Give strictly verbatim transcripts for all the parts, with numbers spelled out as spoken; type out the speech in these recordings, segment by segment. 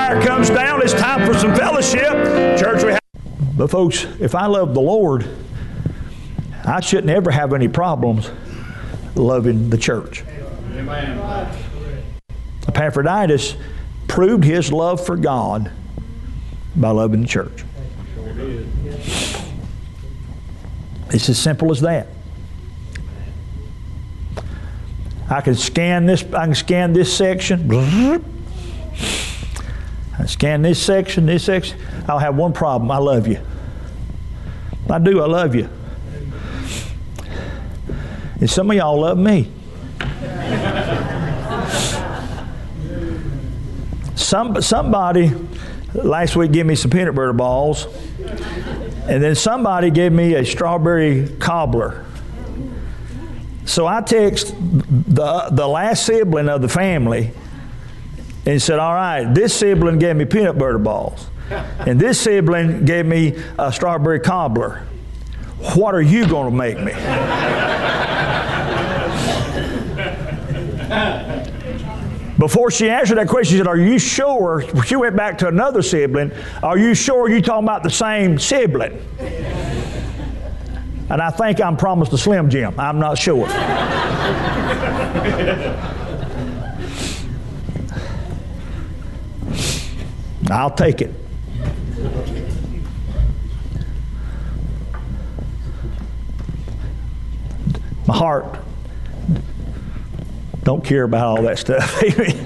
fire comes down, it's time for some fellowship. Church, we have. But folks, if I love the Lord, I shouldn't ever have any problems loving the church. Amen. Epaphroditus proved his love for God by loving the church. It's as simple as that. I can scan this, I can scan this section. I scan this section, this section. I'll have one problem. I love you. I do, I love you. And some of y'all love me. Some, somebody last week gave me some peanut butter balls, and then somebody gave me a strawberry cobbler. So I text the, the last sibling of the family and said, all right, this sibling gave me peanut butter balls, and this sibling gave me a strawberry cobbler. What are you going to make me? Before she answered that question, she said, are you sure? She went back to another sibling. Are you sure you're talking about the same sibling? And I think I'm promised a Slim Jim. I'm not sure. I'll take it. My heart don't care about all that stuff.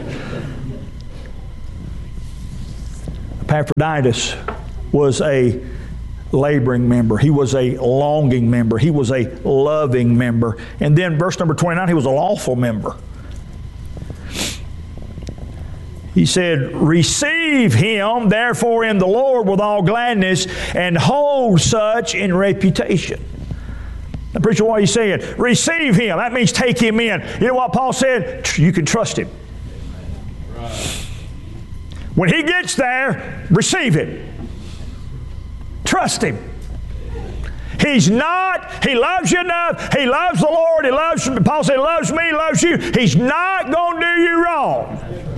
Epaphroditus was a laboring member. He was a longing member. He was a loving member. And then verse number twenty-nine, he was a lawful member. He said, receive him, therefore, in the Lord with all gladness, and hold such in reputation. Now, preacher, what are you saying? Receive him. That means take him in. You know what Paul said? You can trust him. Right. When he gets there, receive him. Trust him. He's not, he loves you enough. He loves the Lord. He loves, Paul said, he loves me, he loves you. He's not going to do you wrong.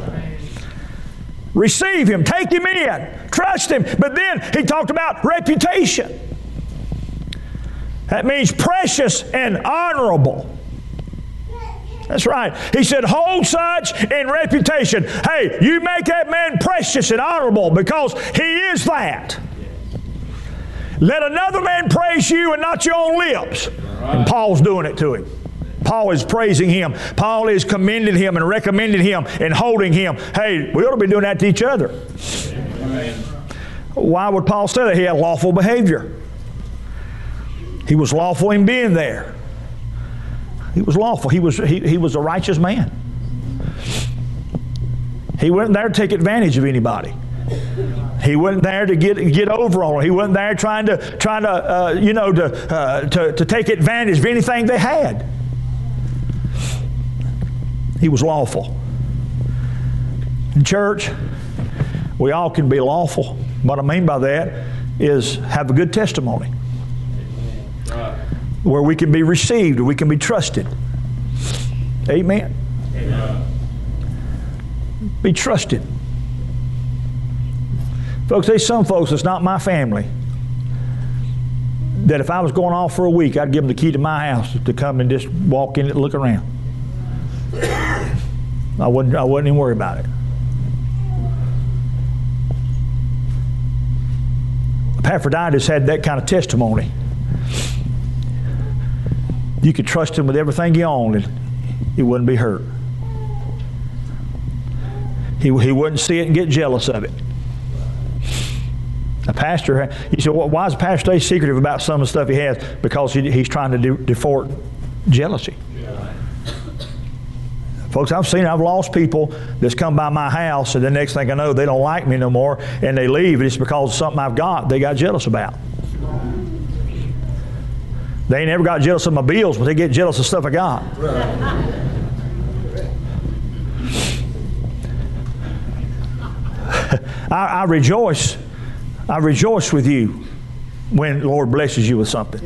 Receive him. Take him in. Trust him. But then he talked about reputation. That means precious and honorable. That's right. He said, hold such in reputation. Hey, you make that man precious and honorable because he is that. Let another man praise you and not your own lips. And Paul's doing it to him. Paul is praising him. Paul is commending him and recommending him and holding him. Hey, we ought to be doing that to each other. Amen. Why would Paul say that? He had lawful behavior. He was lawful in being there. He was lawful. He was, he, he was a righteous man. He wasn't there to take advantage of anybody. He wasn't there to get get over on them. He wasn't there trying to trying to uh, you know to, uh, to to take advantage of anything they had. He was lawful. In church, we all can be lawful. What I mean by that is have a good testimony. Where we can be received, or we can be trusted. Amen. Amen. Be trusted. Folks, there's some folks that's not my family that if I was going off for a week, I'd give them the key to my house to come and just walk in and look around. I wouldn't, I wouldn't even worry about it. Epaphroditus had that kind of testimony. You could trust him with everything you owned and he wouldn't be hurt. He, he wouldn't see it and get jealous of it. A pastor, you say, well, why is a pastor stay secretive about some of the stuff he has? Because he, he's trying to do, defort jealousy. Yeah. Folks, I've seen, I've lost people that's come by my house, and the next thing I know, they don't like me no more, and they leave, and it's because of something I've got they got jealous about. They ain't never got jealous of my bills, but they get jealous of stuff I got. I, I rejoice. I rejoice with you when the Lord blesses you with something.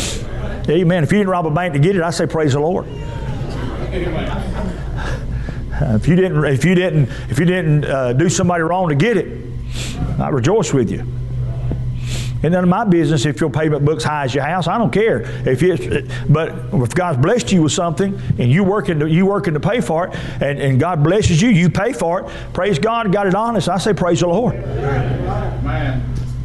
Amen. If you didn't rob a bank to get it, I say praise the Lord. Uh, if you didn't, if you didn't, if you didn't uh, do somebody wrong to get it, I rejoice with you. It's none of my business if your payment book's high as your house. I don't care. If you, but if God's blessed you with something and you working to, you working to pay for it, and, and God blesses you, you pay for it. Praise God, got it honest. I say praise the Lord. Man.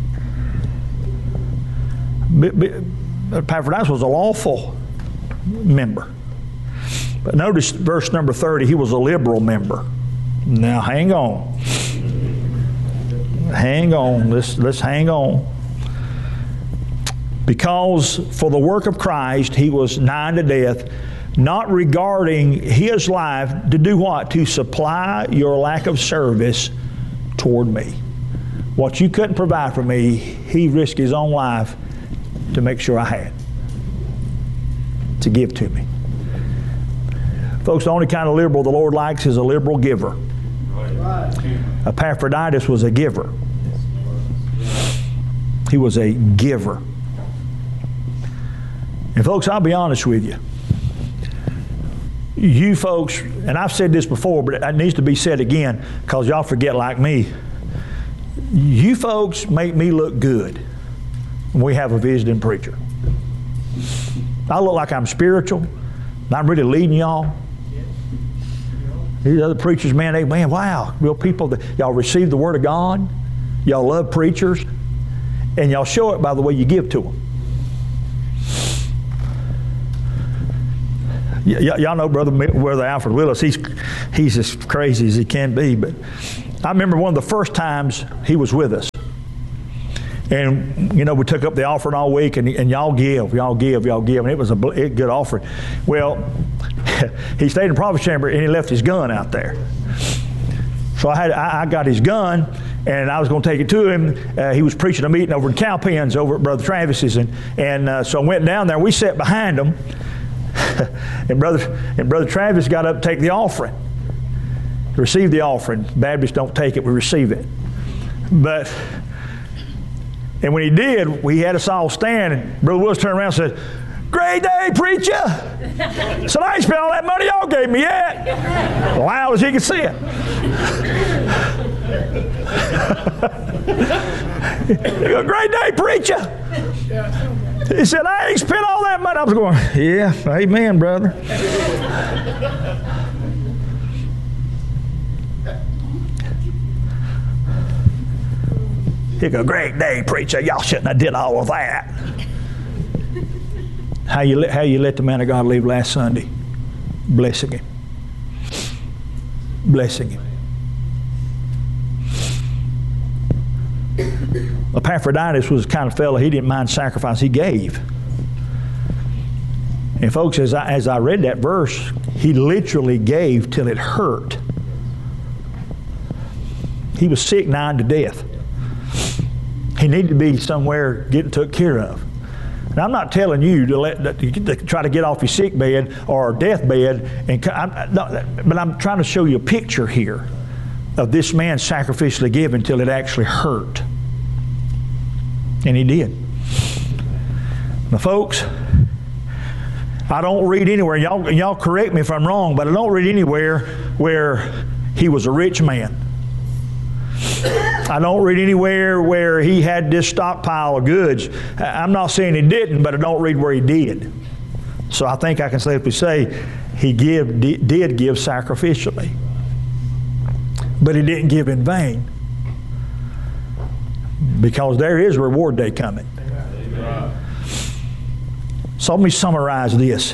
Epaphroditus was a lawful member. But notice verse number thirty, he was a liberal member. Now hang on. Hang on. Let's, let's hang on. Because for the work of Christ, he was nigh to death, not regarding his life to do what? To supply your lack of service toward me. What you couldn't provide for me, he risked his own life to make sure I had, to give to me. Folks, the only kind of liberal the Lord likes is a liberal giver. Epaphroditus was a giver. He was a giver. And folks, I'll be honest with you. You folks, and I've said this before, but it needs to be said again because y'all forget like me. You folks make me look good when we have a visiting preacher. I look like I'm spiritual, and I'm really leading y'all. These other preachers, man, they, man, wow, real people, that y'all receive the Word of God, y'all love preachers, and y'all show it by the way you give to them. Y- y- y'all know Brother, Brother Alfred Willis, he's, he's as crazy as he can be, but I remember one of the first times he was with us. And, you know, we took up the offering all week, and, and y'all give, y'all give, y'all give, and it was a good offering. Well, he stayed in the prophet's chamber, and he left his gun out there. So I had, I, I got his gun, and I was going to take it to him. Uh, he was preaching a meeting over in Cowpens over at Brother Travis's, and, and uh, so I went down there. We sat behind him, and Brother and Brother Travis got up to take the offering, to receive the offering. Baptists don't take it, we receive it. But, and when he did, we had us all stand, and Brother Willis turned around and said, "Great day, preacher." So I ain't spent all that money y'all gave me yet. Loud as he could see it. He goes, "Great day, preacher." He said, "I ain't spent all that money." I was going, "Yeah, amen, brother." He goes, "Great day, preacher. Y'all shouldn't have did all of that." How you, let, how you let the man of God leave last Sunday? Blessing him. Blessing him. Epaphroditus was the kind of fellow, he didn't mind sacrifice, he gave. And folks, as I, as I read that verse, he literally gave till it hurt. He was sick nigh to death. He needed to be somewhere getting took care of. And I'm not telling you to let to try to get off your sick bed or deathbed, and I'm, but I'm trying to show you a picture here of this man sacrificially giving until it actually hurt, and he did. Now, folks, I don't read anywhere. Y'all, y'all correct me if I'm wrong, but I don't read anywhere where he was a rich man. I don't read anywhere where he had this stockpile of goods. I'm not saying he didn't, but I don't read where he did. So I think I can safely say he give, did give sacrificially. But he didn't give in vain. Because there is reward day coming. So let me summarize this.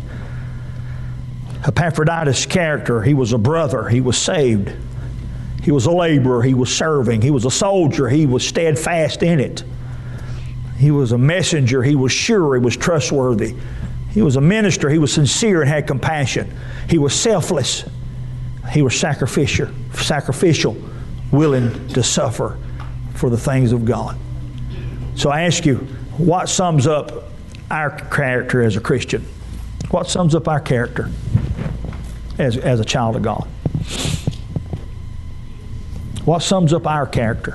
Epaphroditus' character, he was a brother, he was saved. He was a laborer, he was serving, he was a soldier, he was steadfast in it. He was a messenger, he was sure, he was trustworthy. He was a minister, he was sincere and had compassion. He was selfless, he was sacrificial, sacrificial, willing to suffer for the things of God. So I ask you, what sums up our character as a Christian? What sums up our character as, as a child of God? What sums up our character?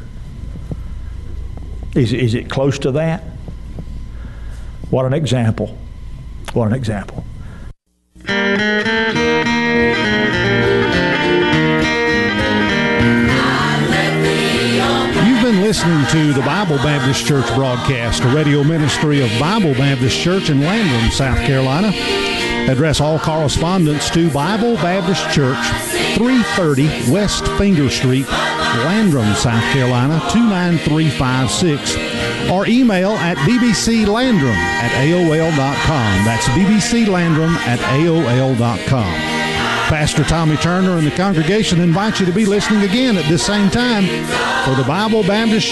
Is, is it close to that? What an example. What an example. listening to the Bible Baptist Church broadcast, a radio ministry of Bible Baptist Church in Landrum, South Carolina. Address all correspondence to Bible Baptist Church, three thirty West Finger Street, Landrum, South Carolina, two nine three five six, or email at b b c landrum at a o l dot com. That's b b c landrum at a o l dot com. Pastor Tommy Turner and the congregation invite you to be listening again at this same time for the Bible Baptist